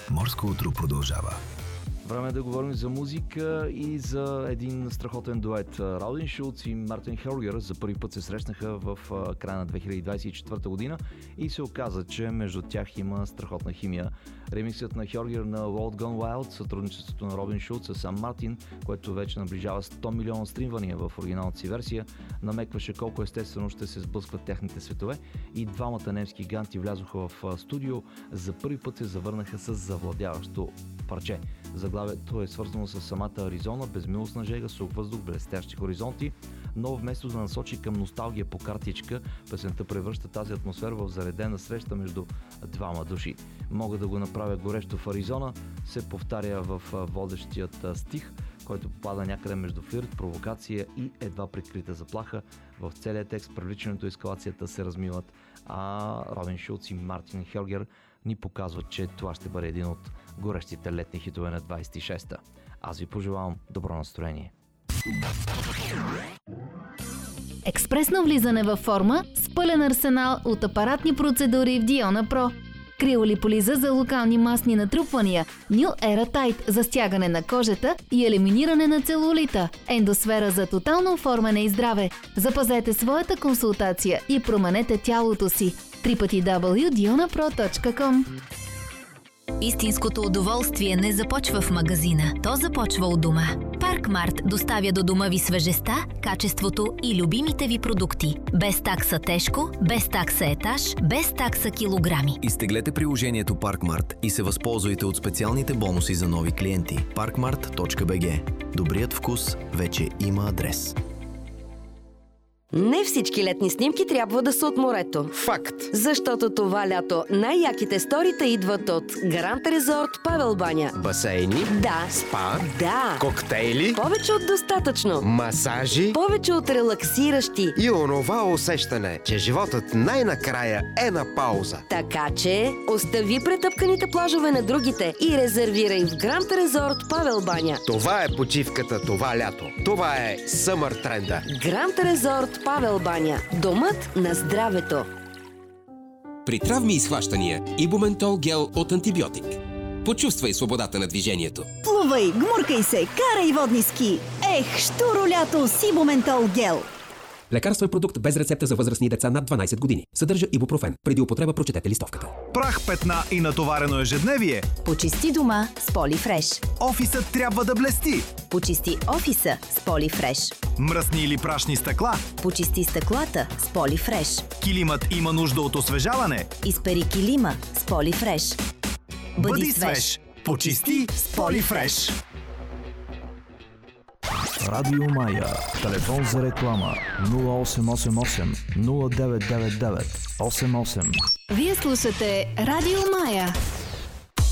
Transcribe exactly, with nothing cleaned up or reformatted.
Морско утро продължава. Време е да говорим за музика и за един страхотен дует. Робин Шулц и Мартин Хелгер за първи път се срещнаха в края на две хиляди двадесет и четвърта година и се оказа, че между тях има страхотна химия. Ремиксът на Хелгер на World Gone Wild, сътрудничеството на Робин Шулц с Сам Мартин, което вече наближава сто милиона стримвания в оригиналната си версия, намекваше колко естествено ще се сблъскват техните светове и двамата немски гиганти влязоха в студио, за първи път се завърнаха с завладяващо парче. Заглавието е свързано с самата Аризона, безмилостна жега, сух въздух, блестящи хоризонти, но вместо да насочи към носталгия по картичка, песента превръща тази атмосфера в заредена среща между двама души. Мога да го направя горещо в Аризона, се повтаря в водещият стих, който попада някъде между флирт, провокация и едва прикрита заплаха. В целия текст привличането и ескалацията се размиват, а Робин Шулц и Мартин Хелгер ни показват, че това ще бъде един от горещите летни хитове на двадесет и шеста. Аз ви пожелавам добро настроение. Експресно влизане във форма с пълен арсенал от апаратни процедури в Диона Pro. Криолиполиза за локални масни натрупвания, New Era Tight за стягане на кожата и елиминиране на целулита, ендосфера за тотално оформяне и здраве. Запазете своята консултация и променете тялото си. дабъл ю дабъл ю дабъл ю точка диона про точка ком. Истинското удоволствие не започва в магазина, то започва у дома. Паркмарт доставя до дома ви свежестта, качеството и любимите ви продукти. Без такса тежко, без такса етаж, без такса килограми. Изтеглете приложението Паркмарт и се възползвайте от специалните бонуси за нови клиенти. паркмарт точка би джи. Добрият вкус вече има адрес. Не всички летни снимки трябва да са от морето. Факт! Защото това лято най-яките сторита идват от Гранд Резорт Павел баня. Басейни? Да. Спа? Да. Коктейли? Повече от достатъчно. Масажи? Повече от релаксиращи. И онова усещане, че животът най-накрая е на пауза. Така че остави претъпканите плажове на другите и резервирай в Гранд Резорт Павел баня. Това е почивката това лято. Това е съмър тренда. Гранд Резорт Павел баня. Домът на здравето. При травми и схващания Ибументол гел от антибиотик. Почувствай свободата на движението. Плувай, гмуркай се, карай водни ски. Ех, щуро лято с Ибументол гел. Лекарствен продукт без рецепта за възрастни деца над дванадесет години. Съдържа ибупрофен. Преди употреба прочетете листовката. Прах, петна и натоварено ежедневие. Почисти дома с Полифреш. Офисът трябва да блести. Почисти офиса с Полифреш. Мръсни или прашни стъкла. Почисти стъклата с Полифреш. Килимът има нужда от освежаване. Изпери килима с Полифреш. Бъди, Бъди свеж. Почисти с Полифреш. Радио Мая. Телефон за реклама нула осем осем осем нула девет девет девет осем осем. Вие слушате Радио Мая.